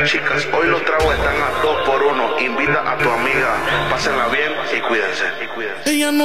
Chicas, hoy los tragos están a 2 por 1. Invita a tu amiga, pásenla bien y cuídense. Ella no